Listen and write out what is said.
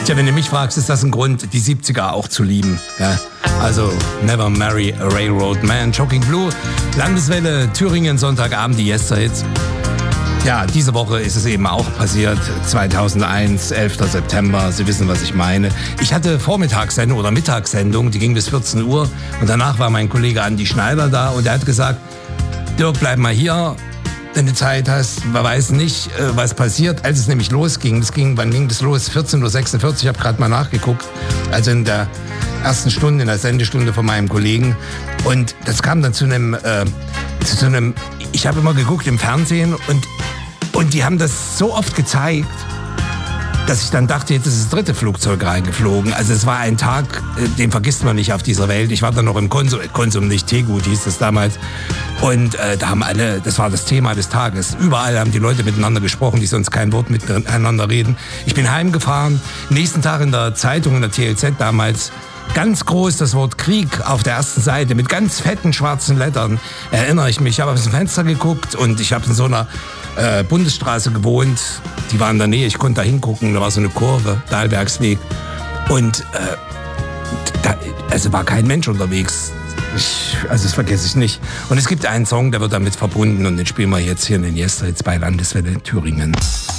Tja, wenn du mich fragst, ist das ein Grund, die 70er auch zu lieben. Ja? Also Never Marry a Railroad Man, Shocking Blue, Landeswelle, Thüringen, Sonntagabend, die Yester-Hits. Ja, diese Woche ist es eben auch passiert, 2001, 11. September, Sie wissen, was ich meine. Ich hatte Vormittagssendung oder Mittagssendung, die ging bis 14 Uhr und danach war mein Kollege Andi Schneider da und er hat gesagt, Dirk, bleib mal hier, wenn du Zeit hast, man weiß nicht, was passiert. Als es nämlich losging, wann ging das los? 14.46 Uhr, ich habe gerade mal nachgeguckt, also in der ersten Stunde, in der Sendestunde von meinem Kollegen. Und das kam dann zu einem ich habe immer geguckt im Fernsehen und die haben das so oft gezeigt, dass ich dann dachte, jetzt ist das dritte Flugzeug reingeflogen. Also es war ein Tag, den vergisst man nicht auf dieser Welt. Ich war dann noch im Konsum nicht, Teegut hieß das damals. Und da haben alle, das war das Thema des Tages. Überall haben die Leute miteinander gesprochen, die sonst kein Wort miteinander reden. Ich bin heimgefahren, nächsten Tag in der Zeitung, in der TLZ damals, ganz groß das Wort Krieg auf der ersten Seite mit ganz fetten schwarzen Lettern. Erinnere ich mich, ich habe aus dem Fenster geguckt und ich habe in so einer Bundesstraße gewohnt, die war in der Nähe, ich konnte da hingucken, da war so eine Kurve, Dahlbergsweg und war kein Mensch unterwegs. Das vergesse ich nicht. Und es gibt einen Song, der wird damit verbunden und den spielen wir jetzt hier in den Yester-Hits bei Landeswelle in Thüringen.